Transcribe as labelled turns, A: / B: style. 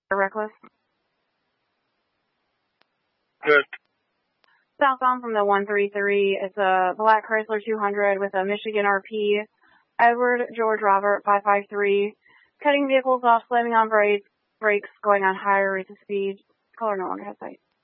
A: Reckless.
B: Good.
A: Southbound from the 133. It's a black Chrysler 200 with a Michigan RP. Edward George Robert 553. Cutting vehicles off, slamming on brakes, going on higher rates of speed. Caller no longer has sight.